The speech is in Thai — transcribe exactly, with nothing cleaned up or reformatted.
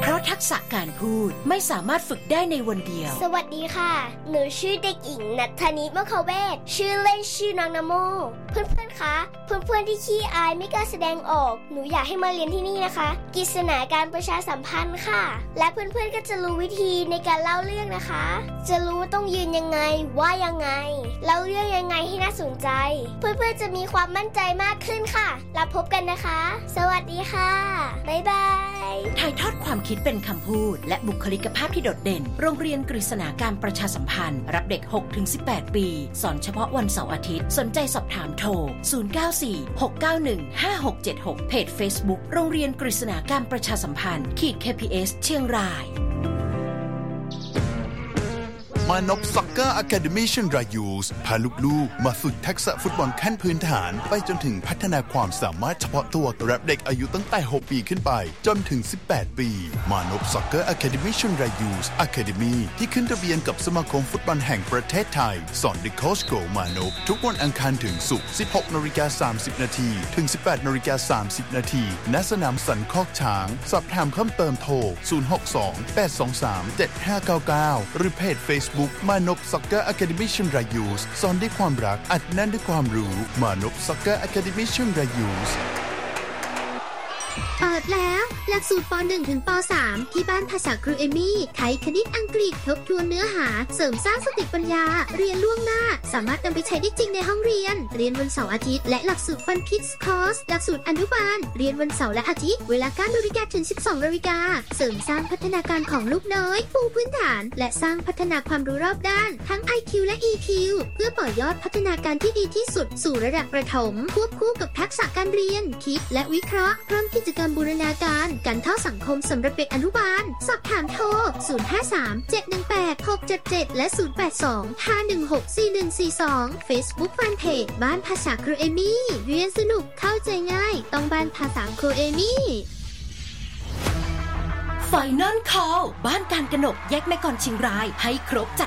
เพราะทักษะการพูดไม่สามารถฝึกได้ในวันเดียวสวัสดีค่ะหนูชื่อเด็กหญิงณัฐนิมะคะเวศชื่อเล่นชื่อน้องนโมเพื่อนๆคะเพื่อนๆที่ขี้อายไม่กล้าแสดงออกหนูอยากให้มาเรียนที่นี่นะคะกิจนาการประชาสัมพันธ์ค่ะและเพื่อนๆก็จะรู้วิธีในการเล่าเรื่องนะคะจะรู้ว่าต้องยืนยังไงว่ายังไงเล่าเรื่องยังไงให้น่าสนใจเพื่อนๆจะมีความมั่นใจมากขึ้นค่ะแล้วพบกันนะคะสวัสดีค่ะบ๊ายบายถ่ายทอดความคิดเป็นคำพูดและบุคลิกภาพที่โดดเด่นโรงเรียนกฤษณาการประชาสัมพันธ์รับเด็ก หกถึงสิบแปด ปีสอนเฉพาะวันเสาร์อาทิตย์สนใจสอบถามโทรศูนย์ เก้า สี่ หก เก้า หนึ่ง ห้า หก เจ็ด หกเพจ Facebook โรงเรียนกฤษณาการประชาสัมพันธ์ขีด เค พี เอส เชียงรายมานพซ็อกเกอร์อะคาเดมี่เชียงรายยูสพาลูกๆมาฝึกทักษะฟุตบอลขั้นพื้นฐานไปจนถึงพัฒนาความสามารถเฉพาะตัวรับเด็กอายุตั้งแต่หกปีขึ้นไปจนถึงสิบแปดปีมานพซ็อกเกอร์อะคาเดมี่เชียงรายยูสอะคาเดมี่ที่ขึ้นทะเบียนกับสมาคมฟุตบอลแห่งประเทศไทยสอนเด็กโค้ชโกมานพทุกวันอังคารถึงศุกร์ สิบหกนาฬิกาสามสิบนาทีถึง สิบแปดนาฬิกาสามสิบนาทีณสนามสันคอกช้างสอบถามเพิ่มเติมโทรศูนย์ หก สอง แปด สอง สาม เจ็ด ห้า เก้า เก้าหรือเพจ Facebook มานพซ็อกเกอร์อะคาเดมี่เชียงรายยูสสอนด้วยความรักอัดแน่นด้วยความรู้มานพซ็อกเกอร์อะคาเดมี่เชียงรายยูสเปิดแล้วหลักสูตรป หนึ่ง ถึงป สาม ที่บ้านภาษาครูเอมี่ไทยคณิตอังกฤษทบทวนเนื้อหาเสริมสร้างสติปัญญาเรียนล่วงหน้าสามารถนำไปใช้ได้จริงในห้องเรียนเรียนวันเสาร์อาทิตย์และหลักสูตรฟันคิดส์คอร์สหลักสูตรอนุบาลเรียนวันเสาร์และอาทิตย์เวลา เก้านาฬิกา ถึง สิบสองนาฬิกาเสริมสร้างพัฒนาการของลูกน้อยปูพื้นฐานและสร้างพัฒนาความรู้รอบด้านทั้ง ไอ คิว และ อี คิว เพื่อต่อยอดพัฒนาการที่ดีที่สุดสู่ระดับประถมควบคู่กับทักษะการเรียนคิดและวิเคราะห์พร้อมกิจกรรมบูรณาการการเข้าสังคมสำหรับเด็กอนุบาลสอบถามโทรศูนย์ ห้า สาม เจ็ด หนึ่ง แปด หก เจ็ด เจ็ดและศูนย์ แปด สอง ห้า หนึ่ง หก สี่ หนึ่ง สี่ สอง Facebook Fanpage บ้านภาษาครูเอมี่เรียนสนุกเข้าใจง่ายต้องบ้านภาษาครูเอมี่ Final Call บ้านการกนกแยกแม่กลเชียงรายให้ครบจัด